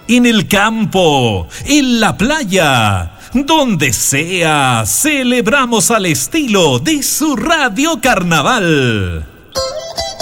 en el campo, en la playa, donde sea, celebramos al estilo de su Radio Carnaval.